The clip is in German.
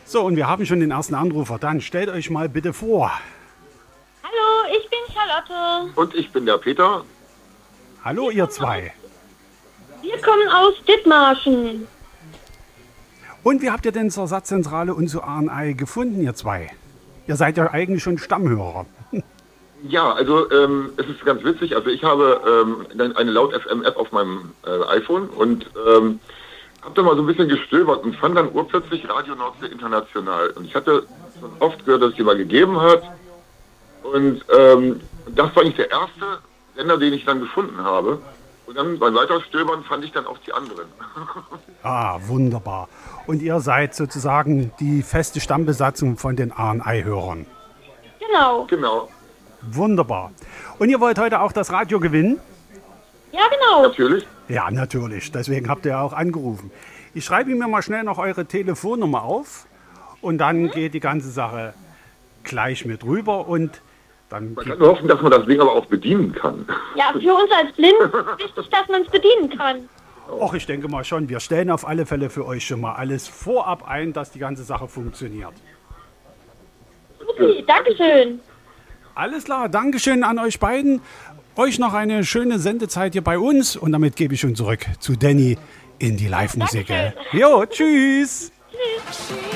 So, und wir haben schon den ersten Anrufer. Dann stellt euch mal bitte vor. Hallo, ich bin Charlotte. Und ich bin der Peter. Hallo, ihr zwei. Wir kommen aus Dithmarschen. Und wie habt ihr denn zur Satzzentrale und zu ANI gefunden, ihr zwei? Ihr seid ja eigentlich schon Stammhörer. Ja, also es ist ganz witzig. Also ich habe eine Laut-FM-App auf meinem iPhone und habe da mal so ein bisschen gestöbert und fand dann urplötzlich Radio Nordsee International. Und ich hatte schon oft gehört, dass es die mal gegeben hat. Und das war eigentlich der erste Sender, den ich dann gefunden habe. Und dann beim Weiterstöbern fand ich dann auch die anderen. Ah, wunderbar. Und ihr seid sozusagen die feste Stammbesatzung von den ANI-Hörern. Genau. Genau, Wunderbar. Und ihr wollt heute auch das Radio gewinnen? Ja, genau. natürlich. Ja, natürlich. Deswegen habt ihr auch angerufen. Ich schreibe mir mal schnell noch eure Telefonnummer auf und dann geht die ganze Sache gleich mit rüber und dann Man kann nur hoffen, dass man das Ding aber auch bedienen kann. Ja, für uns als Blind ist wichtig, dass man es bedienen kann. Och, ich denke mal schon, wir stellen auf alle Fälle für euch schon mal alles vorab ein, dass die ganze Sache funktioniert. Supi, Dankeschön. Alles klar, Dankeschön an euch beiden. Euch noch eine schöne Sendezeit hier bei uns und damit gebe ich schon zurück zu Danny in die Live-Musik. Dankeschön. Jo, tschüss. Tschüss.